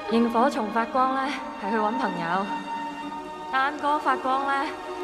萤火蟲發光咧，係去揾朋友；單哥發光咧，